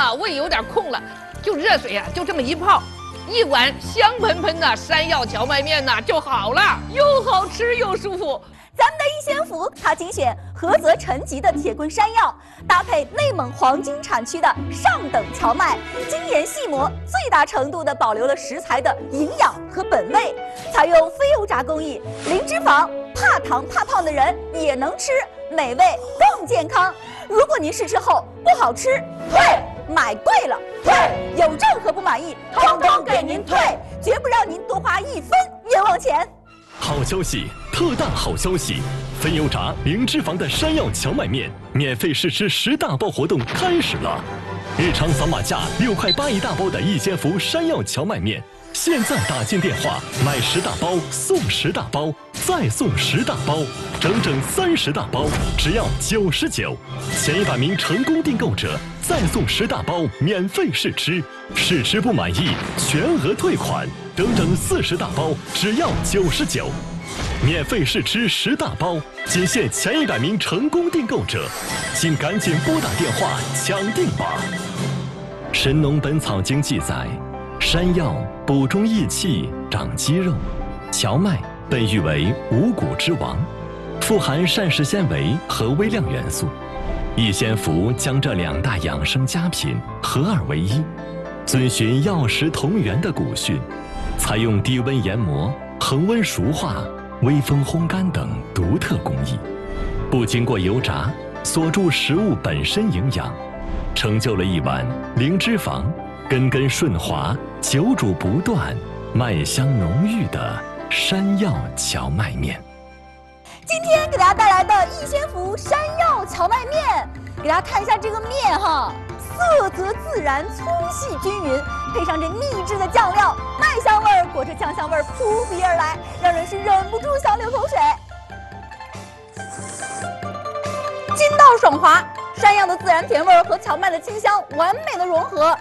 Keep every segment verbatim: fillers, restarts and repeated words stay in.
了，胃有点空了，就热水啊，就这么一泡，一碗香喷喷的山药荞麦面呐就好了，又好吃又舒服。 咱们的逸仙福，它精选菏泽陈集的铁棍山药，搭配内蒙黄金产区的上等荞麦，精研细磨，最大程度地保留了食材的营养和本味。采用非油炸工艺，零脂肪，怕糖怕胖的人也能吃，美味更健康。如果您试吃后不好吃，退；买贵了，退；有任何不满意，通通给您退，绝不让您多花一分冤枉钱。 好消息，特大好消息！非油炸零脂肪的山药荞麦面免费试吃十大包活动开始了！日常扫码价六块八一大包的逸仙福山药荞麦面，现在打进电话买十大包送十大包，再送十大包，整整三十大包，只要九十九。前一百名成功订购者再送十大包免费试吃，试吃不满意全额退款。整整四十大包，只要九十九，免费试吃十大包，仅限前一百名成功订购者，请赶紧拨打电话抢订吧。《神农本草经》记载，山药补中益气、长肌肉，荞麦被誉为五谷之王，富含膳食纤维和微量元素。逸仙福将这两大养生佳品合二为一，遵循药食同源的古训。采用低温研磨、恒温熟化、微风烘干等独特工艺，不经过油炸，锁住食物本身营养，成就了一碗零脂肪、根根顺滑、久煮不断、麦香浓郁的山药荞麦面。 今天给大家带来的逸仙福山药荞麦面，给大家看一下这个面哈，色泽自然，粗细均匀，配上这秘制的酱料，麦香味儿裹着酱香味儿扑鼻而来，让人是忍不住想流口水。筋道爽滑，山药的自然甜味儿和荞麦的清香完美的融合，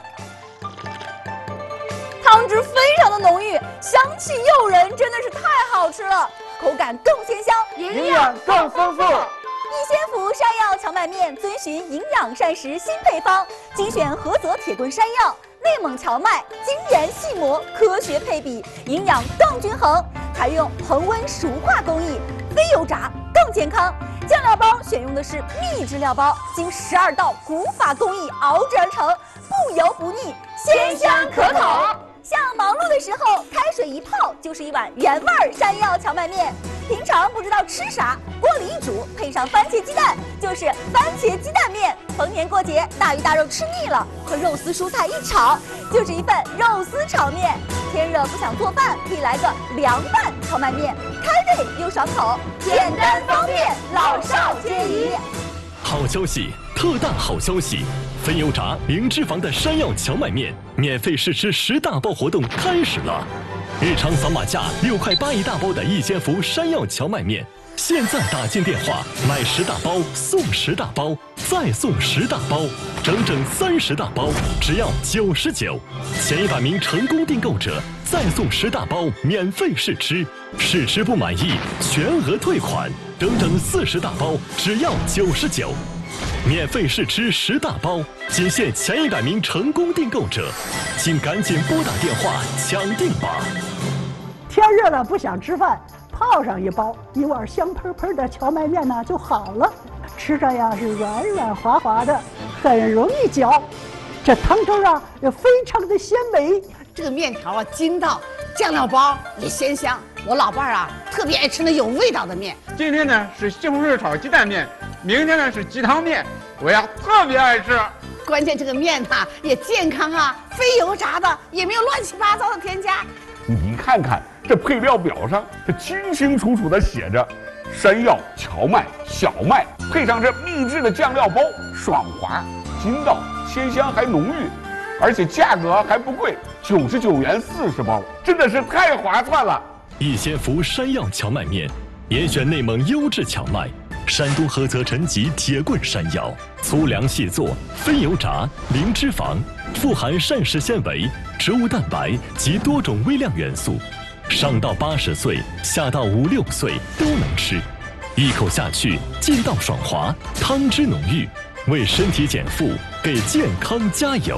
汤汁非常的浓郁，香气诱人，真的是太好吃了，口感更鲜香， 营养更丰富。 逸仙福山药荞麦面遵循营养膳食新配方，精选菏泽铁棍山药、内蒙荞麦，精研细磨，科学配比，营养更均衡。采用恒温熟化工艺，非油炸更健康。酱料包选用的是秘制料包，经十二道古法工艺熬制而成，不油不腻，鲜香可口。像忙碌的时候，开水一泡就是一碗原味山药荞麦面。平常不知道吃啥，锅里一煮，配上番茄鸡蛋，就是番茄鸡蛋面。逢年过节，大鱼大肉吃腻了，和肉丝蔬菜一炒，就是一份肉丝炒面。天热不想做饭，可以来个凉拌荞麦面，开胃又爽口，简单方便，老少皆宜。 好消息，特大好消息！非油炸零脂肪的山药荞麦面免费试吃十大包活动开始了！日常扫码价六块八一大包的逸仙福山药荞麦面，现在打进电话买十大包送十大包，再送十大包，整整三十大包，只要九十九。前一百名成功订购者再送十大包免费试吃，试吃不满意全额退款，整整四十大包，只要九十九。免费试吃十大包，仅限前一百名成功订购者，请赶紧拨打电话抢订吧。 天热了不想吃饭，泡上一包，一碗香喷喷的荞麦面呢就好了。吃着呀是软软滑滑的，很容易嚼。这汤汁啊也非常的鲜美。 这个面条啊筋道，酱料包也鲜香。我老伴儿啊特别爱吃那有味道的面。 今天呢是西红柿炒鸡蛋面，明天呢是鸡汤面，我呀特别爱吃。 关键这个面它也健康啊，非油炸的，也没有乱七八糟的添加。 你看看这配料表上，它清清楚楚地写着山药、荞麦、小麦，配上这秘制的酱料包，爽滑、筋道、鲜香还浓郁，而且价格还不贵，九十九元四十包，真的是太划算了。 逸仙福山药荞麦面，严选内蒙优质荞麦，山东菏泽陈集铁棍山药，粗粮细做，非油炸，零脂肪，富含膳食纤维、植物蛋白及多种微量元素，上到八十岁，下到五六岁都能吃，一口下去劲道爽滑，汤汁浓郁，为身体减负，给健康加油。